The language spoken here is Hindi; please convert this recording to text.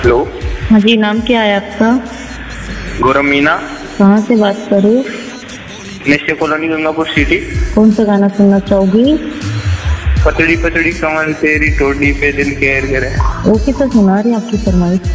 हेलो। हाँ जी, नाम क्या है आपका? गौरव मीना। कहाँ से बात करूँ? National colony Gangapur city. कौन सा गाना सुनना चाहोगी? पतड़ी पतड़ी कमल तेरी टोडी पे दिल केयर करे। ओके, तो सुना रही आपकी फरमाइश।